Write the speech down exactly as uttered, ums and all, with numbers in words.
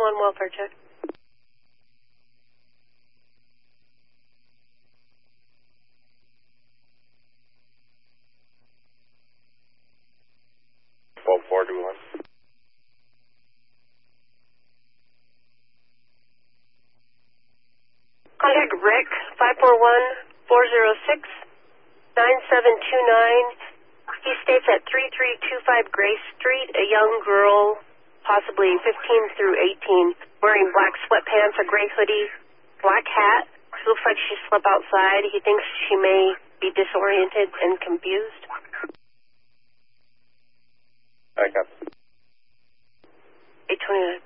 one welfare check. twelve four two one. Contact Rick, five four one, four zero six, nine seven two nine. He states at three three two five Grace Street, a young girl, possibly fifteen through eighteen, wearing black sweatpants, a gray hoodie, black hat. She looks like she slept outside. He thinks she may be disoriented and confused. I got eight twenty-nine.